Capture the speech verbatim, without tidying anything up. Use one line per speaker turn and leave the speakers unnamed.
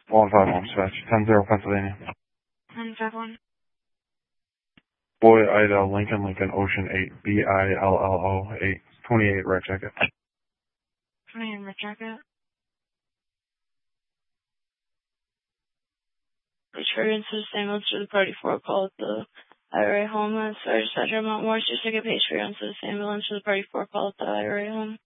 one five one, dispatch. ten zero, Pennsylvania.
nine five one.
Boy Ida Lincoln Lincoln Ocean eight. B I L L O eight. twenty-eight red jacket.
twenty-eight red jacket. Return to the same ambulance to the party four call at the I R A home. Sorry, dispatcher, Mount Morris, your ticket page for you to the ambulance to the party four call at the I R A home.